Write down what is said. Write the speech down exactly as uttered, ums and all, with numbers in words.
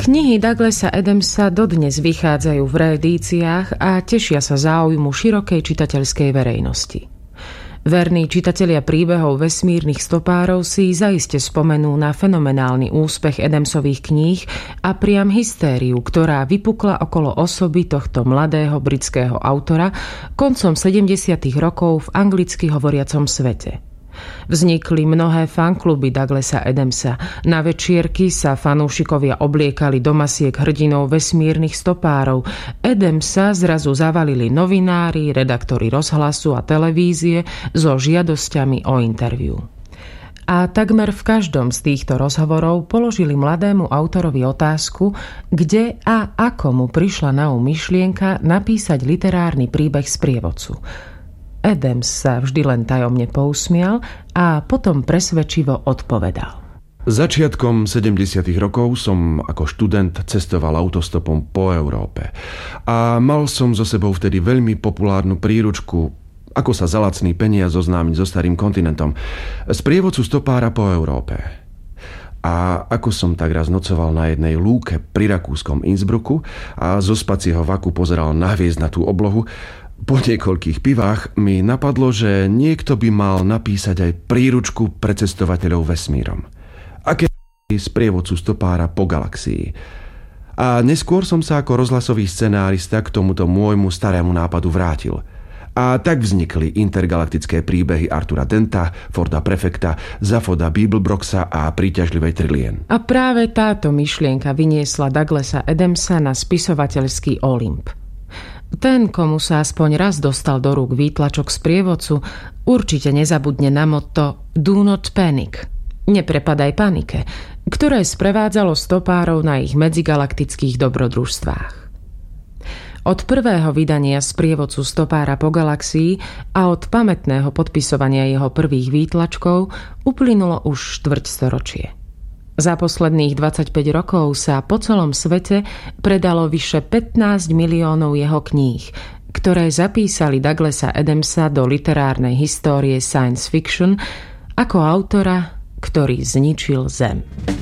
Knihy Douglasa Adamsa dodnes vychádzajú v reedíciách a tešia sa záujmu širokej čitateľskej verejnosti. Verní čitatelia príbehov vesmírnych stopárov si zaiste spomenú na fenomenálny úspech Adamsových kníh a priam hystériu, ktorá vypukla okolo osoby tohto mladého britského autora koncom sedemdesiatych rokov v anglicky hovoriacom svete. Vznikli mnohé fankluby Douglasa Adamsa. Na večierky sa fanúšikovia obliekali do masiek hrdinov vesmírnych stopárov. Adamsa zrazu zavalili novinári, redaktori rozhlasu a televízie so žiadosťami o interviu. A takmer v každom z týchto rozhovorov položili mladému autorovi otázku, kde a ako mu prišla na um myšlienka napísať literárny príbeh sprievodcu. Adams sa vždy len tajomne pousmial a potom presvedčivo odpovedal. Začiatkom sedemdesiatych rokov som ako študent cestoval autostopom po Európe a mal som so sebou vtedy veľmi populárnu príručku, ako sa za lacný peniaz zoznámiť so starým kontinentom, sprievodcu stopára po Európe. A ako som tak raz nocoval na jednej lúke pri rakúskom Innsbrucku a zo spacieho vaku pozeral na hviezdnatú oblohu, po niekoľkých pivách mi napadlo, že niekto by mal napísať aj príručku pre cestovateľov vesmírom. Aké sprievodcu stopára po galaxii. A neskôr som sa ako rozhlasový scenárista k tomuto môjmu starému nápadu vrátil. A tak vznikli intergalaktické príbehy Artura Denta, Forda Prefekta, Zafoda Bibelbroxa a príťažlivej Trilien. A práve táto myšlienka vyniesla Douglasa Adamsa na spisovateľský Olymp. Ten, komu sa aspoň raz dostal do rúk výtlačok sprievodcu, určite nezabudne na motto Do not panic, neprepadaj panike, ktoré sprevádzalo stopárov na ich medzigalaktických dobrodružstvách. Od prvého vydania sprievodcu stopára po galaxii a od pamätného podpisovania jeho prvých výtlačkov uplynulo už štvrťstoročie. Za posledných dvadsaťpäť rokov sa po celom svete predalo vyše pätnásť miliónov jeho kníh, ktoré zapísali Douglasa Adamsa do literárnej histórie science fiction ako autora, ktorý zničil Zem.